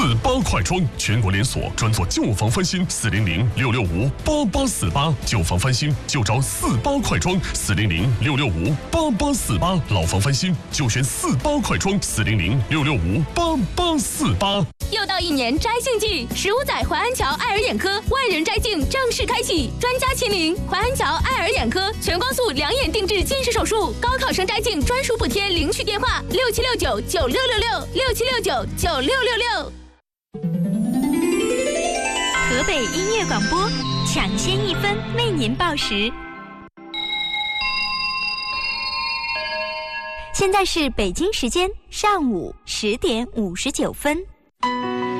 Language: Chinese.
48快装，全国连锁，专做旧房翻新，400-665-8848，旧房翻新就找48快装，400-665-8848，老房翻新就选48快装，400-665-8848。 又到1年摘杏季，15载淮安桥爱尔眼科万人摘杏正式开启，专家亲临淮安桥爱尔眼科，全光速2眼定制近视手术，高考生摘杏专属补贴，领取电话67699666，67699666。 河北音乐广播，抢先1分为您报时。现在是北京时间上午10点59分。